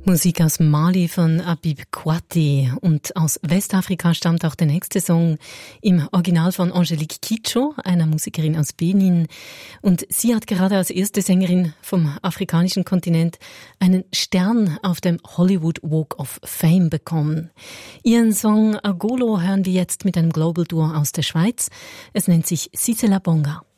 Musik aus Mali von Habib Kouaté, und aus Westafrika stammt auch der nächste Song im Original von Angelique Kidjo, einer Musikerin aus Benin, und sie hat gerade als erste Sängerin vom afrikanischen Kontinent einen Stern auf dem Hollywood Walk of Fame bekommen. Ihren Song Agolo hören wir jetzt mit einem Global Duo aus der Schweiz. Es nennt sich Sisela Bonga.